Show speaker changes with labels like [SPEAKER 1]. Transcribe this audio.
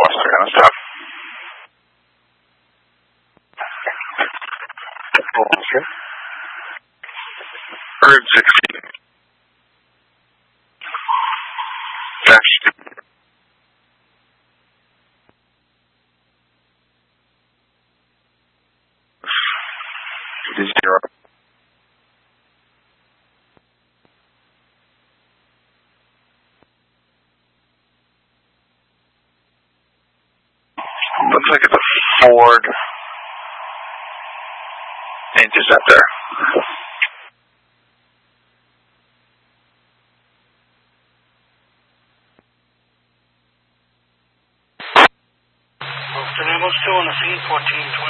[SPEAKER 1] Oscar, gonna stop.
[SPEAKER 2] Oscar.
[SPEAKER 1] Bird 16. Dash 2. It is 0. Looks like it's a Ford Interceptor.
[SPEAKER 3] Tenemos 2 on the scene, 14